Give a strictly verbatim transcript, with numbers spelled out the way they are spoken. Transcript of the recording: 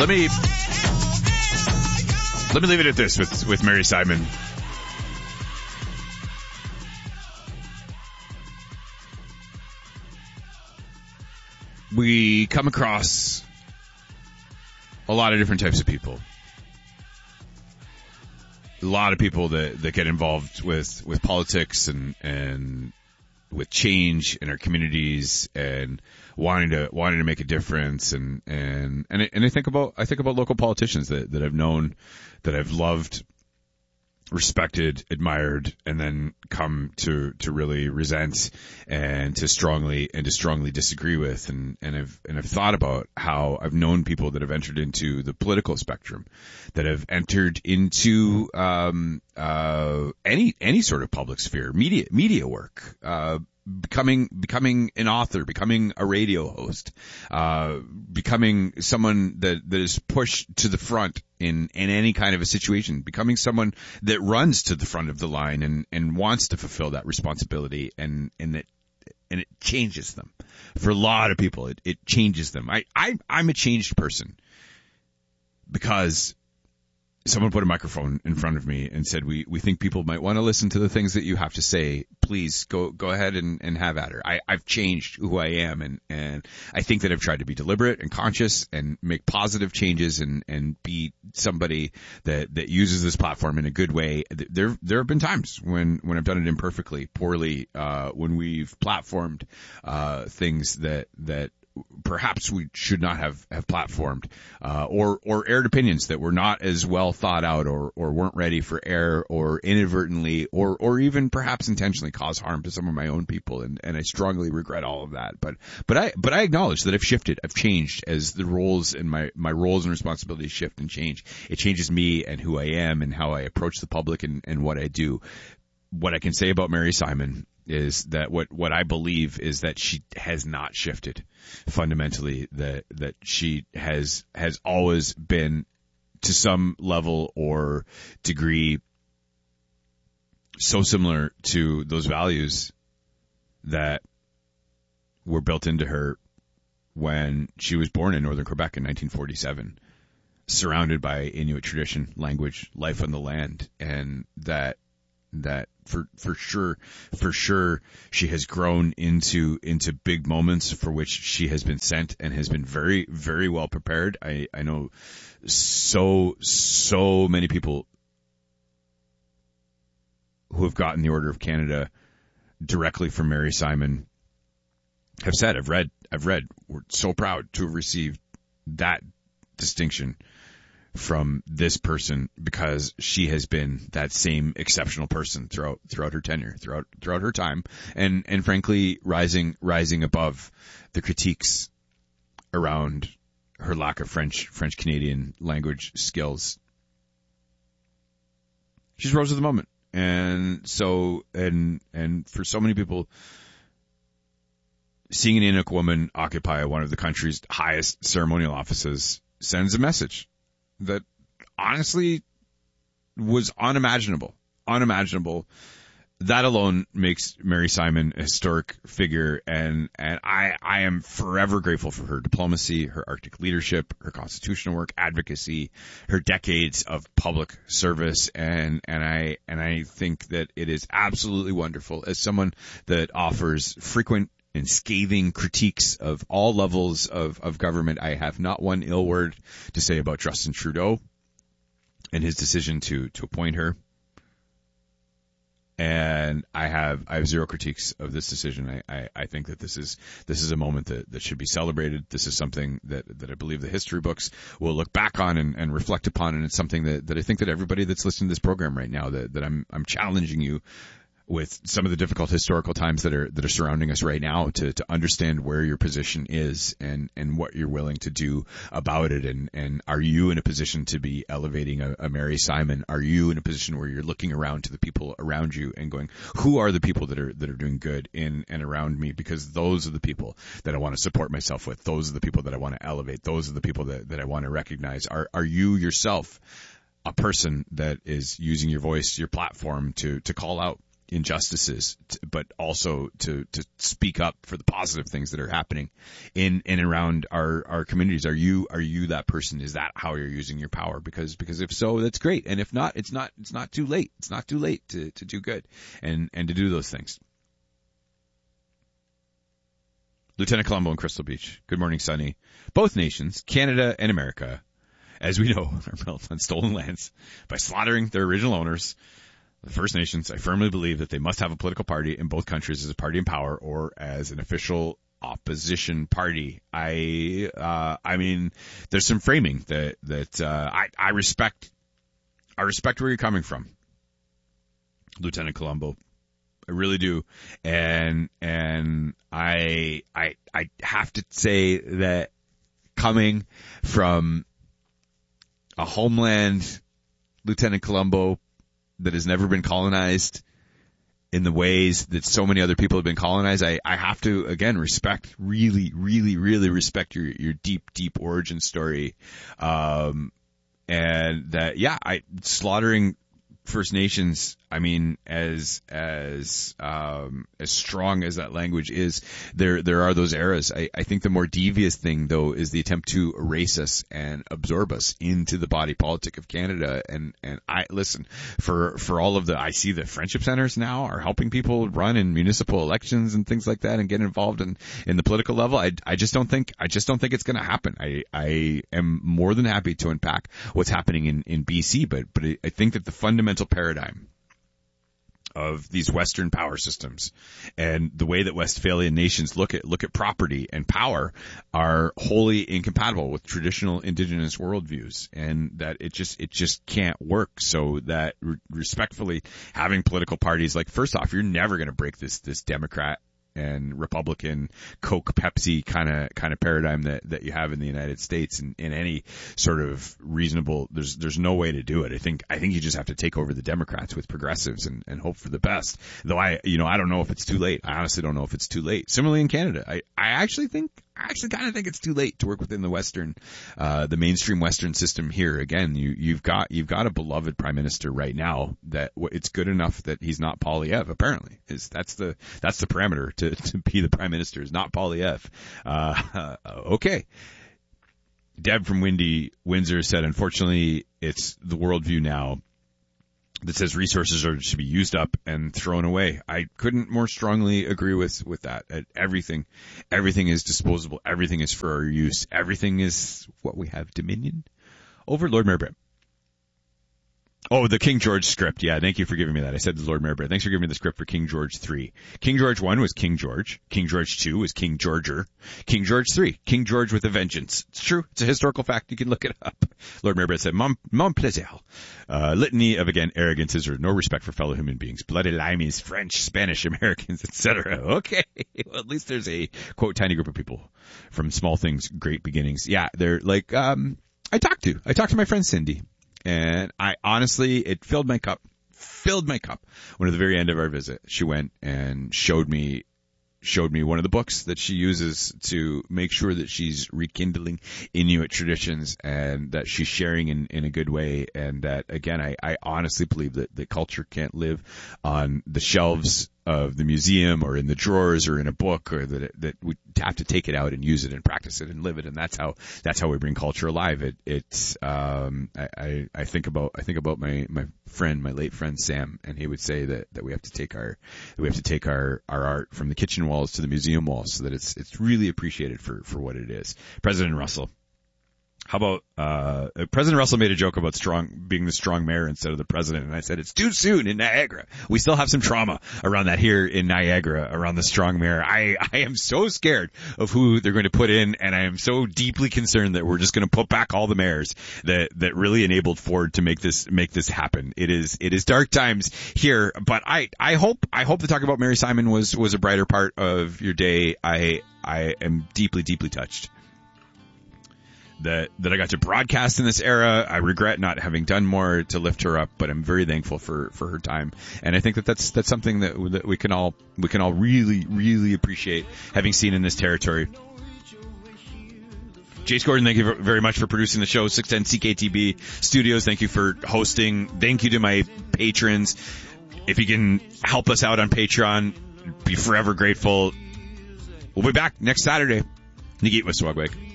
Let me let me leave it at this with, with Mary Simon. We come across a lot of different types of people. A lot of people that, that get involved with, with politics and, and with change in our communities and wanting to wanting to make a difference, and and and I, and I think about I think about local politicians that, that I've known, that I've loved, respected, admired, and then come to to really resent and to strongly and to strongly disagree with, and and I've and I've thought about how I've known people that have entered into the political spectrum, that have entered into um uh any any sort of public sphere, media media work, uh becoming becoming an author, becoming a radio host, uh becoming someone that that is pushed to the front in in any kind of a situation, becoming someone that runs to the front of the line and and wants to fulfill that responsibility, and and that and it changes them. For a lot of people, it it changes them. I I I'm a changed person because someone put a microphone in front of me and said, we, we think people might want to listen to the things that you have to say. Please go, go ahead and, and have at her. I, I've changed who I am, and, and I think that I've tried to be deliberate and conscious and make positive changes and, and be somebody that, that uses this platform in a good way. There, there have been times when, when I've done it imperfectly, poorly, uh, when we've platformed, uh, things that, that, perhaps we should not have, have platformed, uh, or, or aired opinions that were not as well thought out, or, or weren't ready for air, or inadvertently, or, or even perhaps intentionally cause harm to some of my own people. And, and I strongly regret all of that. But, but I, but I acknowledge that I've shifted, I've changed as the roles and my, my roles and responsibilities shift and change. It changes me and who I am and how I approach the public and, and what I do. What I can say about Mary Simon is that what, what I believe is that she has not shifted fundamentally, that, that she has, has always been to some level or degree so similar to those values that were built into her when she was born in northern Quebec in nineteen forty-seven, surrounded by Inuit tradition, language, life on the land, and that that for, for sure, for sure, she has grown into, into big moments for which she has been sent and has been very, very well prepared. I, I know so, so many people who have gotten the Order of Canada directly from Mary Simon have said, I've read, I've read, we're so proud to have received that distinction from this person, because she has been that same exceptional person throughout throughout her tenure, throughout throughout her time, and and frankly rising rising above the critiques around her lack of French French Canadian language skills. She's rose to the moment, and so and and for so many people, seeing an Inuk woman occupy one of the country's highest ceremonial offices sends a message that honestly was unimaginable, unimaginable. That alone makes Mary Simon a historic figure, and, and I, I am forever grateful for her diplomacy, her Arctic leadership, her constitutional work, advocacy, her decades of public service, and, and I, and I think that it is absolutely wonderful as someone that offers frequent and scathing critiques of all levels of, of government. I have not one ill word to say about Justin Trudeau and his decision to, to appoint her. And I have, I have zero critiques of this decision. I, I, I think that this is, this is a moment that, that should be celebrated. This is something that, that I believe the history books will look back on and, and reflect upon. And it's something that, that I think that everybody that's listening to this program right now, that, that I'm, I'm challenging you with some of the difficult historical times that are that are surrounding us right now, to to understand where your position is and and what you're willing to do about it, and and are you in a position to be elevating a, a Mary Simon? Are you in a position where you're looking around to the people around you and going, who are the people that are that are doing good in and around me? Because those are the people that I want to support myself with. Those are the people that I want to elevate. Those are the people that that I want to recognize. Are are you yourself a person that is using your voice, your platform to to call out injustices, t- but also to, to speak up for the positive things that are happening in and around our, our communities. Are you, are you that person? Is that how you're using your power? Because, because if so, that's great. And if not, it's not, it's not too late. It's not too late to, to do good and, and to do those things. Lieutenant Colombo in Crystal Beach. Good morning, Sunny. Both nations, Canada and America, as we know, are built on stolen lands by slaughtering their original owners. The First Nations, I firmly believe that they must have a political party in both countries as a party in power or as an official opposition party. I, uh, I mean, there's some framing that, that, uh, I, I respect, I respect where you're coming from, Lieutenant Colombo. I really do. And, and I, I, I have to say that coming from a homeland, Lieutenant Colombo, that has never been colonized in the ways that so many other people have been colonized, I, I have to, again, respect, really, really, really respect your, your deep, deep origin story. Um, and that, yeah, I, slaughtering First Nations, I mean, as, as, um, as strong as that language is, there, there are those eras. I, I think the more devious thing, though, is the attempt to erase us and absorb us into the body politic of Canada. And, and I, listen, for, for all of the, I see the friendship centers now are helping people run in municipal elections and things like that and get involved in, in the political level. I, I just don't think, I just don't think it's going to happen. I, I am more than happy to unpack what's happening in, in B C, but, but I think that the fundamental paradigm of these Western power systems and the way that Westphalian nations look at look at property and power are wholly incompatible with traditional indigenous worldviews, and that it just it just can't work. So that re- respectfully, having political parties, like, first off, you're never going to break this this Democrat and Republican Coke Pepsi kind of kind of paradigm that that you have in the United States in, in any sort of reasonable. There's there's no way to do it. I think I think you just have to take over the Democrats with progressives and, and hope for the best. Though I you know I don't know if it's too late. I honestly don't know if it's too late. Similarly in Canada, I I actually think I actually kind of think it's too late to work within the Western, uh, the mainstream Western system here. Again, you, you've got, you've got a beloved prime minister right now that it's good enough that he's not Poilievre, apparently. Is, that's the, that's the parameter to, to be the prime minister, is not Poilievre. Uh, okay. Deb from Windy Windsor said, unfortunately, it's the worldview now that says resources are to be used up and thrown away. I couldn't more strongly agree with, with that. Everything, everything is disposable. Everything is for our use. Everything is what we have dominion over. Lord Mayor Brett. Oh, the King George script. Yeah, thank you for giving me that. I said the Lord Mayor Brett. Thanks for giving me the script for King George three. King George one was King George. King George two was King Georger. King George three, King George with a vengeance. It's true. It's a historical fact. You can look it up. Lord Mayor Brett said, Mon, mon plaisir. Uh, litany of, again, arrogances or no respect for fellow human beings. Bloody limeys, French, Spanish, Americans, et cetera. Okay. Well, at least there's a, quote, tiny group of people from small things, great beginnings. Yeah, they're like, um, I talked to. I talked to my friend Cindy. And I honestly, it filled my cup, filled my cup when at the very end of our visit, she went and showed me, showed me one of the books that she uses to make sure that she's rekindling Inuit traditions and that she's sharing in, in a good way. And that, again, I, I honestly believe that the culture can't live on the shelves of the museum or in the drawers or in a book, or that it, that we have to take it out and use it and practice it and live it. And that's how, that's how we bring culture alive. It, it's, um, I, I, I think about, I think about my, my friend, my late friend Sam, and he would say that, that we have to take our, we have to take our, our art from the kitchen walls to the museum walls so that it's, it's really appreciated for, for what it is. President Russell. How about, uh, President Russell made a joke about strong, being the strong mayor instead of the president. And I said, it's too soon in Niagara. We still have some trauma around that here in Niagara, around the strong mayor. I, I am so scared of who they're going to put in. And I am so deeply concerned that we're just going to put back all the mayors that, that really enabled Ford to make this, make this happen. It is, it is dark times here, but I, I hope, I hope the talk about Mary Simon was, was a brighter part of your day. I, I am deeply, deeply touched that, that I got to broadcast in this era. I regret not having done more to lift her up, but I'm very thankful for, for her time. And I think that that's, that's something that, that we can all, we can all really, really appreciate having seen in this territory. Jace Gordon, thank you very much for producing the show. six ten C K T B Studios, thank you for hosting. Thank you to my patrons if you can help us out on Patreon, be forever grateful. We'll be back next Saturday. Nagit with Swagwag.